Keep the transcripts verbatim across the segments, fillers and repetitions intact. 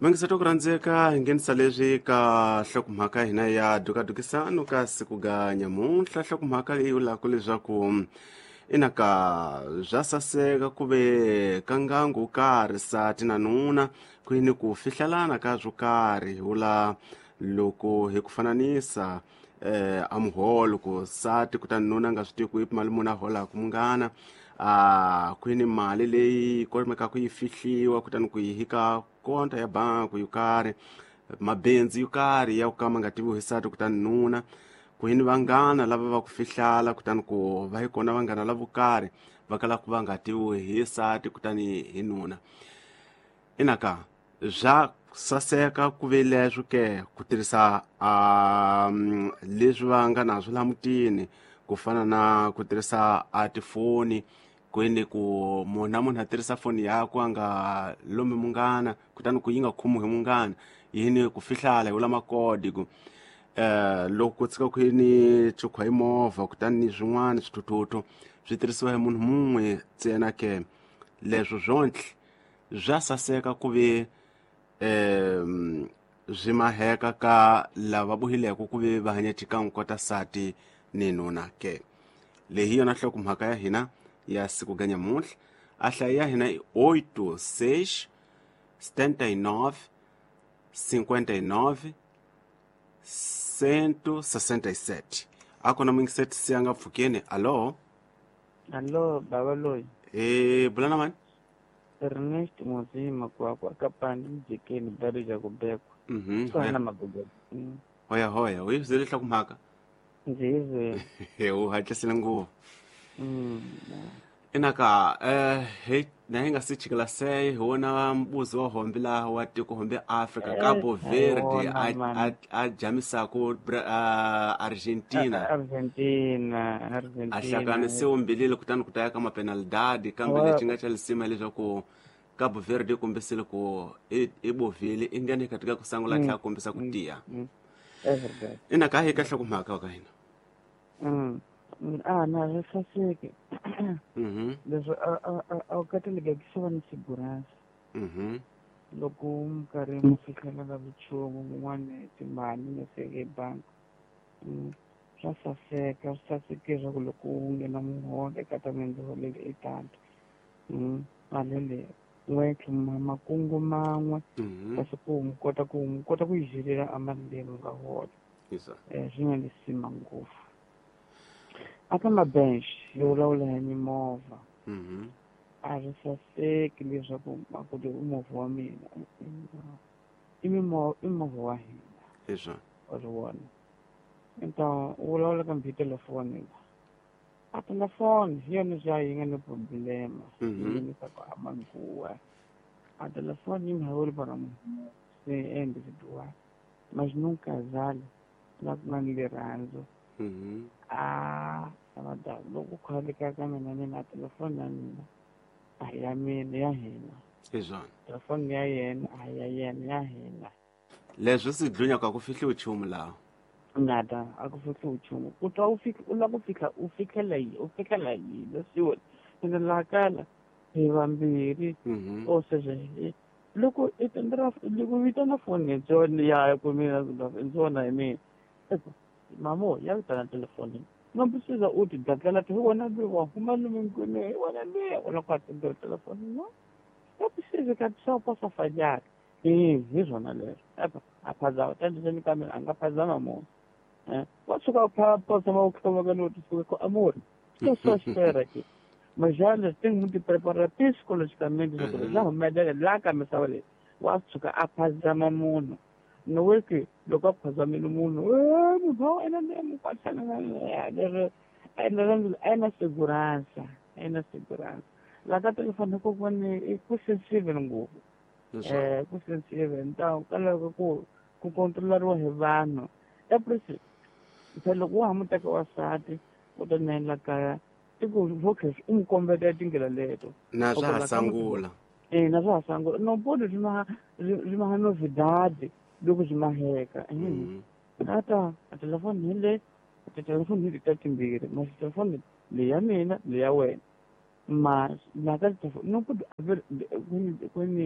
Mangiseto kurandzeka hingenisa leswi ka hlokumhaka hina ya dukadukisano ka siku ga nyamuntlha hlokumhaka leyi vulaka leswaku inaka bya saseka ku ve ka ngangu wo karhi sati na nuna ku yini ku fihlalana ka byo karhi vula loko hi ku fananisa eh, a muholo ku sati kutani nuna nga swi tivi ku i mali muni a holaka mungana a ku yini mali leyi kumeka ku yi fihliwa kutani ku yi hika konta ya banku yo karhi mabindzu yo karhi ya ku ka ma nga tiviwi hi sati kutani nuna ku yini vanghana lava va ku fihlala kutani ku va yi kona vanghana lavo karhi va kala ku va nga tiviwi hi sati kutani hi nuna inaka bya saseka ku ve leswo ke ku tirhisa um, leswi va nga nazwo laha mutini ku fana na ku tirhisa a tifoni ku yini ku munhu na munhu a tirhisa foni yakwe a nga lomi munghana kutani ku yi nga khomiwi hi munghana yini ku fihlala hi vula makodi ku eh loko ku tsika ku yini chukwa hi movha kutani ni swin'wana swithuthuthu swi tirhisiwa hi munhu mumwe ntsena ke leswo zwontlhe bya saseka ku ve um byi maheka ka lava bohileko ku ve va hanya xikan'we kota sati ni nuna ke leyi yona hlokomhaka ya hina ya siku ga nyamuntlha a hlayi ya hina i oito seis setenta e nove cinquenta e nove cento e sessenta e sete a kona mingiseti siya nga pfukeni alo Allo, baba loyi. e bula na mani Ernest Muzima kwakwa akapanda mjekeni bado ja kubekwa. mhm Kwa na hoya magogo. Mm. hoya hoya uyi zile hlokomhaka Nzize. he u hatlisile nguva Mm. inaka eh he na hinga si chikela sei hi wona mbuzi wa hombi laha wa tiko hombi Africa Eh, Cabo Verde aiwona, a man. a a jamisako Bra- ah, Argentina Argentina, a Argentina. hlanganise umbilile kutani ku ta ya ka mapenalidadi kambe Wa- lexi nga xa lisima leswaku Cabo Verde kombisile ku i i bovile i ngene katika ku sangula Mm. tlha kombisa ku tiya Mm. Everybody. inaka hi ka hlokomhaka ka hina Mm. Mm. Ah, na resaseke. mhm Leswi a a a- a wu kataleka ku xava ni segurança. mhm Loko minkarhi mi fikelela vuchomi kun'wana timali mi fike ebangi mm, swa saseka swi sasekile swa ku loko u nghena muholo eka ta mindzulo leyi i tata mm, mali leyi u nga yi tlhuma makungu man'we mhm kasi ku mi kota ku mi kota ku yi zilela a mali leyi mi nga hola isa um swi nga lisima ngopfu aka mabench yo vulavula hi mimovha mhm a ri saseki leswaku makuti i movha wa mina i mimo- i movha wa hina isa u ri vona então u vulavula ka mbi telefoni a telefoni hi yona xa yi nga ni problema Mhm. yi nyikaka a manguwa a telefoni yi mhaweli para munhu se individual mas num casal lá com uma liderança mhm ah sabada loko khale ka ka mina ni na telefoni ya mina a hi ya mina ya hina isa telefoni ya yena a hi ya yena ya hina leswi swi dlunya ka ku fihliwa nchumu laha nada a ku fikhi uchumu u twa u fika u lava ku fika u fikela yi u fikela yi leswiwa ene laha kala hi vambirhi mhm o sweswe loko i tendera loko vitana foni hi tsona ya ku mina hi tsona hi mina eku mamo ya vitana telefoni no precisa u ti dakela ti wona bi wa huma lomu ngwini wona le wala ku atendela telefoni no no precisa ka swa pasa fanyaka eh hi zwona leswo epa a phazama tendeni ka mina a nga phazama mo eh wa suka pa pasa ma ukoma ka no tisuka ko amor so so spera ki mas já eles têm muito preparado psicologicamente sobre já medalha lá ka misava le wa suka a phazama munhu no we ke loko a phazamile munhu eh munhu ena ne mu kwatsana na lero ena ena segurança ena segurança la ka telefoni ko vone ku sensitive ngopfu isa eh ku sensitive então kala ku ku controleriwa hi vanhu e presi se loko wa muteka wasati u ta nela kaya i ku focus u n'wi kombeta tindlela leto na swa ha Okola ka sangula eh na swa ha sangula no pode byi ma byi ma novidade loko byi maheka mhm ata a telefoni hi le a telefoni hi leta timbirhi mas telefoni leyi ya mina leyi ya wena mas mhaka telefoni no pode kwini kwini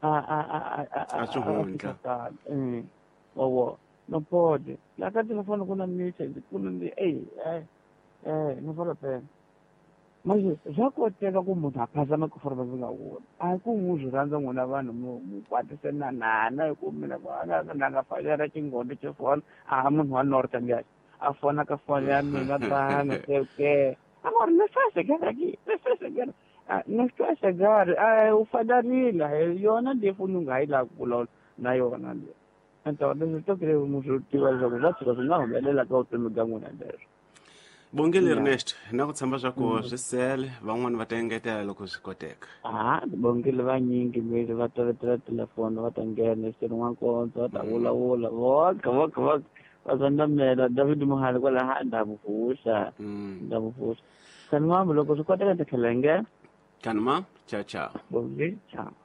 a a a a a A swihundla. a eh owo no pode la ka telefono kuna message kuna ni eh eh eh no fala pena manje swa koteka ku munhu a phazama ku fana va nga wona a ku n'wi swi rhandza n'wina vanhu mu mu kwatisana nana hi ku mina vana na nga fanela xingondo xo fona a munhu wa north ngiyani a fona ka foni ya mina banga ke amor no estás chegando aqui no estás chegando ah no estás chegando ah u fadarile yona defoni nga yi la ku la na yona le então leswi to kire mu swi tiva leswaku va tshuka swi nga humelela ka vutomi bya n'wina leswo Bongile Yeah. Ernest, na ku tshemba swa ku Mm. swi sele van'wani va ta engetela loko swi koteka. Ah, bongile vanyingi lweyi va tovetela telefoni va ta nghena xitini n'wankonzo va ta vulavula voka voka voka va zondamela David Muhali kwala ha ndhavuvuxa Mm. ndhavuvuxa kani mama loko swi koteka ta tlhela hi nghena Kanma, ciao ciao. bongile ciao